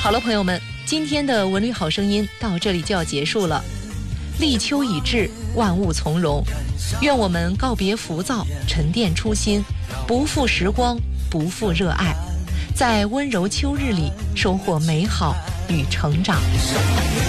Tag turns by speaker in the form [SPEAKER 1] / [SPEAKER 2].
[SPEAKER 1] 好了，朋友们，今天的文旅好声音到这里就要结束了。立秋已至，万物从容，愿我们告别浮躁，沉淀初心，不负时光，不负热爱，在温柔秋日里收获美好与成长。